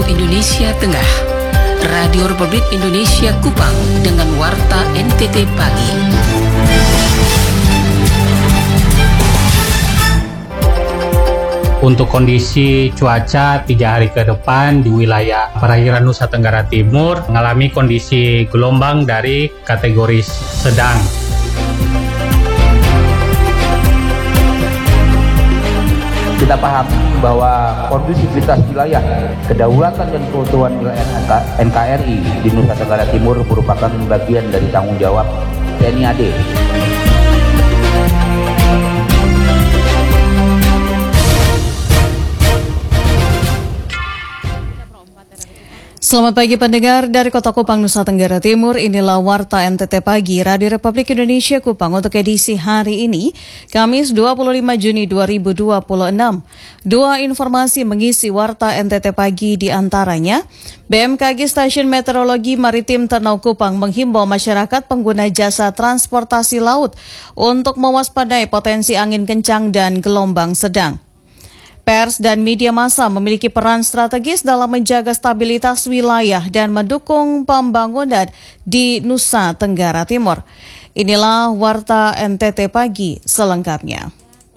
Indonesia Tengah, Radio Republik Indonesia Kupang dengan Warta NTT Pagi. Untuk kondisi cuaca 3 hari ke depan di wilayah perairan Nusa Tenggara Timur mengalami kondisi gelombang dari kategori sedang. Kita pahami bahwa kondusivitas wilayah, kedaulatan dan keutuhan wilayah NKRI di Nusa Tenggara Timur merupakan bagian dari tanggung jawab TNI AD. Selamat pagi pendengar dari Kota Kupang, Nusa Tenggara Timur. Inilah Warta NTT Pagi Radio Republik Indonesia Kupang untuk edisi hari ini, Kamis 25 Juni 2026. Dua informasi mengisi Warta NTT Pagi di antaranya, BMKG Stasiun Meteorologi Maritim Tenau Kupang menghimbau masyarakat pengguna jasa transportasi laut untuk mewaspadai potensi angin kencang dan gelombang sedang. Pers dan media massa memiliki peran strategis dalam menjaga stabilitas wilayah dan mendukung pembangunan di Nusa Tenggara Timur. Inilah Warta NTT Pagi selengkapnya.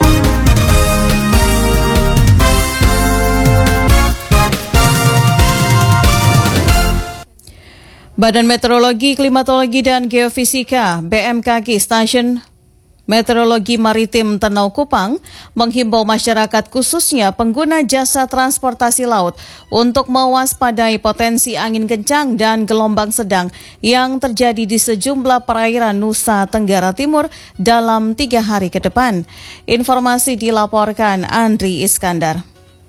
Badan Meteorologi, Klimatologi dan Geofisika (BMKG) Stasiun Meteorologi Maritim Tenau Kupang menghimbau masyarakat khususnya pengguna jasa transportasi laut untuk mewaspadai potensi angin kencang dan gelombang sedang yang terjadi di sejumlah perairan Nusa Tenggara Timur dalam 3 hari ke depan. Informasi dilaporkan Andri Iskandar.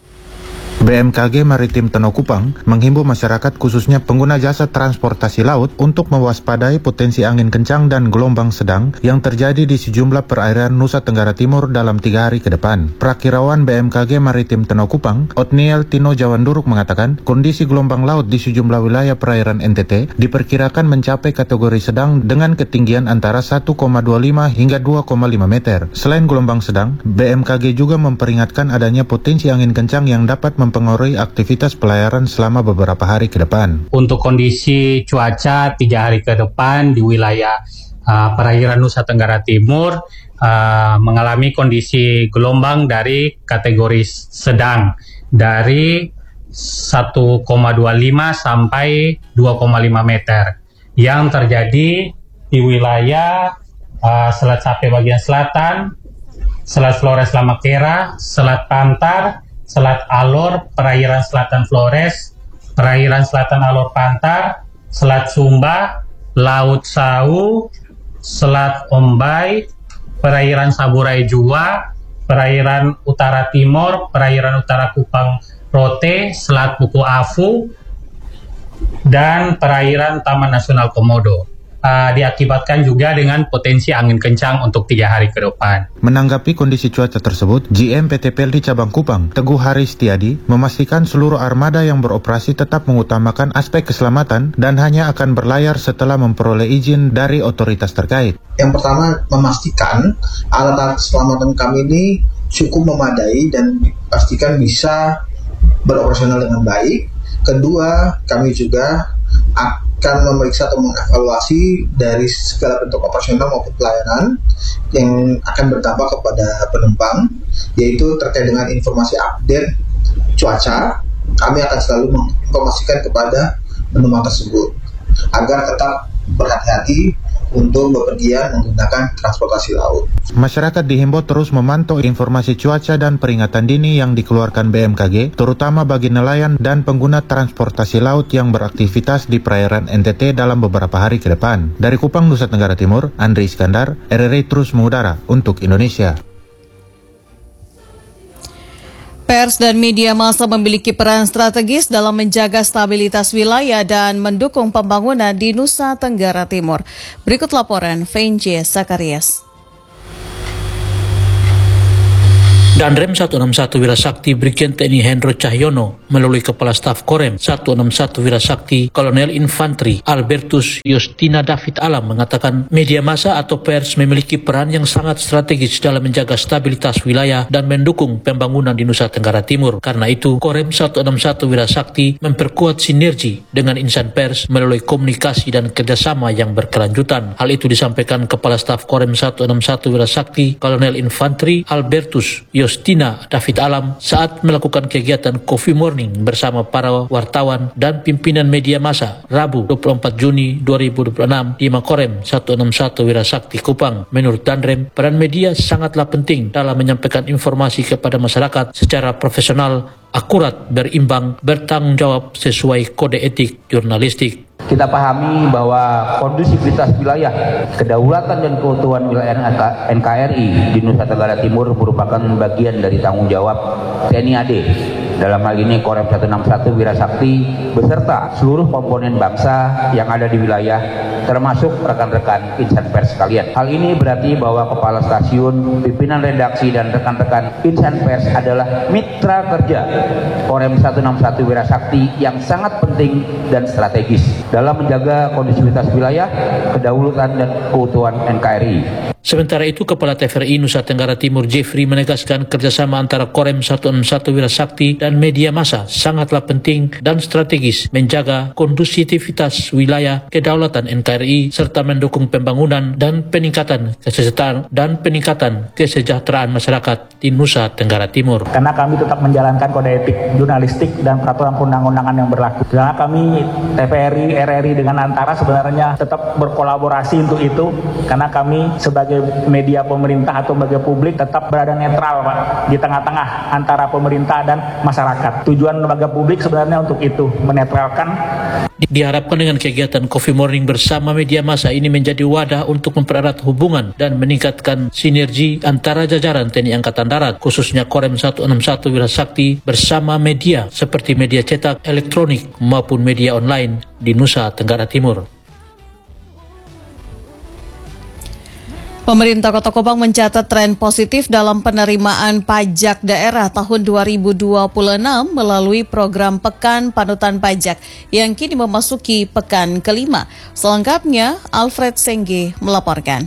BMKG Maritim Tenau Kupang menghimbau masyarakat khususnya pengguna jasa transportasi laut untuk mewaspadai potensi angin kencang dan gelombang sedang yang terjadi di sejumlah perairan Nusa Tenggara Timur dalam 3 hari ke depan. Prakirawan BMKG Maritim Tenau Kupang, Otniel Tino Jawanduruk mengatakan kondisi gelombang laut di sejumlah wilayah perairan NTT diperkirakan mencapai kategori sedang dengan ketinggian antara 1,25 hingga 2,5 meter. Selain gelombang sedang, BMKG juga memperingatkan adanya potensi angin kencang yang dapat mempengaruhi aktivitas pelayaran selama beberapa hari ke depan. Untuk kondisi cuaca 3 hari ke depan di wilayah perairan Nusa Tenggara Timur mengalami kondisi gelombang dari kategori sedang dari 1,25 sampai 2,5 meter yang terjadi di wilayah Selat Sape bagian selatan, Selat Flores Lamakera, Selat Pantar, Selat Alor, perairan selatan Flores, perairan selatan Alor Pantar, Selat Sumba, Laut Sau, Selat Ombai, perairan Saburai Jua, perairan utara Timur, perairan utara Kupang Rote, Selat Buku Afu, dan perairan Taman Nasional Komodo. Diakibatkan juga dengan potensi angin kencang untuk 3 hari ke depan. Menanggapi kondisi cuaca tersebut, GM PT PLD Cabang Kupang, Teguh Hari Setiadi, memastikan seluruh armada yang beroperasi tetap mengutamakan aspek keselamatan dan hanya akan berlayar setelah memperoleh izin dari otoritas terkait. Yang pertama, memastikan alat-alat keselamatan kami ini cukup memadai dan dipastikan bisa beroperasional dengan baik. Kedua, kami juga akan memeriksa atau mengevaluasi dari segala bentuk operasional maupun pelayanan yang akan berdampak kepada penumpang, yaitu terkait dengan informasi update cuaca. Kami akan selalu menginformasikan kepada penumpang tersebut agar tetap berhati-hati untuk bepergian menggunakan transportasi laut. Masyarakat dihimbau terus memantau informasi cuaca dan peringatan dini yang dikeluarkan BMKG, terutama bagi nelayan dan pengguna transportasi laut yang beraktivitas di perairan NTT dalam beberapa hari ke depan. Dari Kupang, Nusa Tenggara Timur, Andri Iskandar, RRI terus mengudara untuk Indonesia. Pers dan media massa memiliki peran strategis dalam menjaga stabilitas wilayah dan mendukung pembangunan di Nusa Tenggara Timur. Berikut laporan Venje Sakarias. Danrem 161 Wirasakti Brigjen TNI Hendro Cahyono melalui Kepala Staf Korem 161 Wirasakti Kolonel Infantri Albertus Yostina David Alam mengatakan media massa atau pers memiliki peran yang sangat strategis dalam menjaga stabilitas wilayah dan mendukung pembangunan di Nusa Tenggara Timur. Karena itu, Korem 161 Wirasakti memperkuat sinergi dengan insan pers melalui komunikasi dan kerjasama yang berkelanjutan. Hal itu disampaikan Kepala Staf Korem 161 Wirasakti Kolonel Infantri Albertus Yostina David Alam saat melakukan kegiatan Coffee Morning bersama para wartawan dan pimpinan media massa Rabu 24 Juni 2026 di Makorem 161 Wirasakti Kupang. Menurut Danrem, peran media sangatlah penting dalam menyampaikan informasi kepada masyarakat secara profesional, akurat, berimbang, bertanggung jawab sesuai kode etik jurnalistik. Kita pahami bahwa kondusivitas wilayah, kedaulatan dan keutuhan wilayah NKRI di Nusa Tenggara Timur merupakan bagian dari tanggung jawab TNI AD. Dalam hal ini Korem 161 Wirasakti beserta seluruh komponen bangsa yang ada di wilayah, termasuk rekan-rekan insan pers sekalian. Hal ini berarti bahwa kepala stasiun, pimpinan redaksi, dan rekan-rekan insan pers adalah mitra kerja Korem 161 Wirasakti yang sangat penting dan strategis dalam menjaga kondusivitas wilayah, kedaulatan dan keutuhan NKRI. Sementara itu, Kepala TVRI Nusa Tenggara Timur Jeffrey menegaskan kerjasama antara Korem 161 Wirasakti dan media massa sangatlah penting dan strategis menjaga kondusivitas wilayah, kedaulatan NKRI serta mendukung pembangunan dan peningkatan kesejahteraan masyarakat di Nusa Tenggara Timur. Karena kami tetap menjalankan kode etik jurnalistik dan peraturan perundang-undangan yang berlaku. Karena kami TVRI, RRI dengan Antara sebenarnya tetap berkolaborasi untuk itu, karena kami sebagai media pemerintah atau media publik tetap berada netral, Pak, di tengah-tengah antara pemerintah dan masyarakat. Tujuan lembaga publik sebenarnya untuk itu, menetralkan. Diharapkan dengan kegiatan Coffee Morning bersama media massa ini menjadi wadah untuk mempererat hubungan dan meningkatkan sinergi antara jajaran TNI Angkatan Darat, khususnya Korem 161 Wirasakti bersama media seperti media cetak, elektronik maupun media online di Nusa Tenggara Timur. Pemerintah Kota Kupang mencatat tren positif dalam penerimaan pajak daerah tahun 2026 melalui program Pekan Panutan Pajak yang kini memasuki pekan kelima. Selengkapnya, Alfred Sengge melaporkan.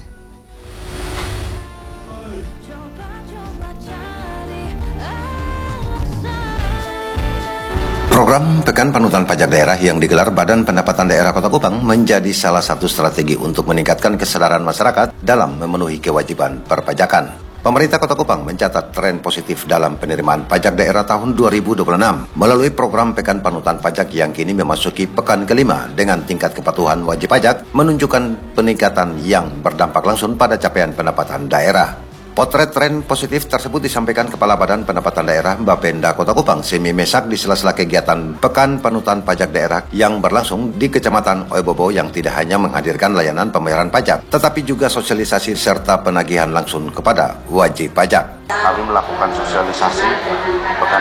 Program Pekan Panutan Pajak Daerah yang digelar Badan Pendapatan Daerah Kota Kupang menjadi salah satu strategi untuk meningkatkan kesadaran masyarakat dalam memenuhi kewajiban perpajakan. Pemerintah Kota Kupang mencatat tren positif dalam penerimaan pajak daerah tahun 2026 melalui program Pekan Panutan Pajak yang kini memasuki pekan kelima dengan tingkat kepatuhan wajib pajak menunjukkan peningkatan yang berdampak langsung pada capaian pendapatan daerah. Potret tren positif tersebut disampaikan Kepala Badan Pendapatan Daerah Bapenda Kota Kupang, Semi Mesak, di sela-sela kegiatan Pekan Panutan Pajak Daerah yang berlangsung di Kecamatan Oebobo yang tidak hanya menghadirkan layanan pembayaran pajak, tetapi juga sosialisasi serta penagihan langsung kepada wajib pajak. Kami melakukan sosialisasi Pekan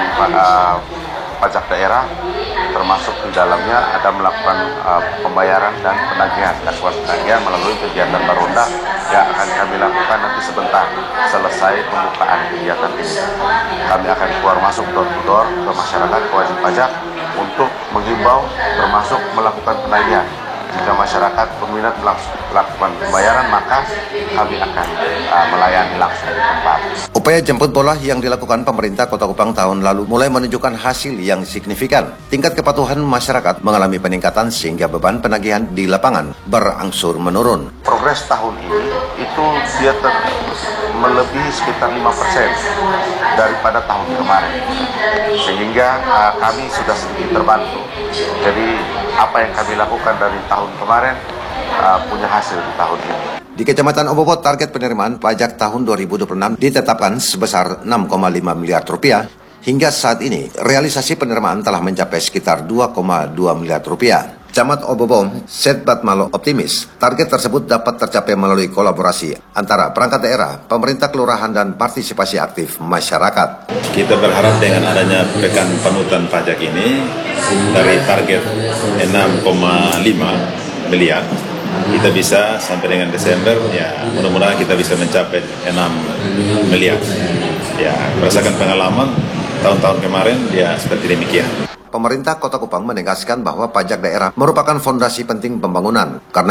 Pajak Daerah, termasuk di dalamnya ada melakukan pembayaran dan penagihan melalui kegiatan Baronda yang akan kami lakukan nanti sebentar selesai pembukaan kegiatan ini. Kami akan keluar masuk door to door ke masyarakat, ke wajib pajak untuk menghimbau termasuk melakukan penagihan. Jika masyarakat berminat melakukan pembayaran, maka kami akan melayani langsung di tempat. Upaya jemput bola yang dilakukan pemerintah Kota Kupang tahun lalu mulai menunjukkan hasil yang signifikan. Tingkat kepatuhan masyarakat mengalami peningkatan sehingga beban penagihan di lapangan berangsur menurun. Progres tahun ini itu dia melebihi sekitar 5% daripada tahun kemarin. Sehingga kami sudah sedikit terbantu. Jadi apa yang kami lakukan dari tahun kemarin punya hasil di tahun ini. Di Kecamatan Oebobo, target penerimaan pajak tahun 2026 ditetapkan sebesar 6,5 miliar rupiah. Hingga saat ini, realisasi penerimaan telah mencapai sekitar 2,2 miliar rupiah. Camat Oebobo, Setbat Malo, optimis target tersebut dapat tercapai melalui kolaborasi antara perangkat daerah, pemerintah kelurahan, dan partisipasi aktif masyarakat. Kita berharap dengan adanya Pekan Panutan Pajak ini, dari target 6,5 miliar, kita bisa sampai dengan Desember, ya mudah-mudahan kita bisa mencapai 6 miliar. Ya, berdasarkan pengalaman tahun-tahun kemarin dia seperti demikian. Pemerintah Kota Kupang menegaskan bahwa pajak daerah merupakan fondasi penting pembangunan karena